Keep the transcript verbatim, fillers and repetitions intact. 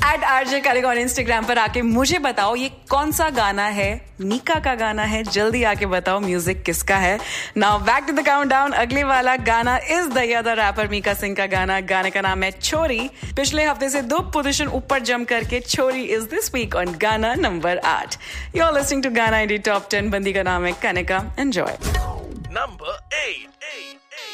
Eight RJ करेगा on Instagram पर आके मुझे बताओ ये कौन सा गाना है, मीका का गाना है, जल्दी आके बताओ म्यूजिक किसका है. Now back to the countdown. अगले वाला गाना is the the wrapper Mika Singh का गाना. गाने का नाम है छोरी. पिछले हफ्ते से दो पोजीशन ऊपर जंप करके छोरी इज दिस वीक ऑन गाना नंबर आठ. यू आर लिसनिंग टू गाना इंडी टॉप टेन. बंदी का नाम है कनिका. एंजॉय. नंबर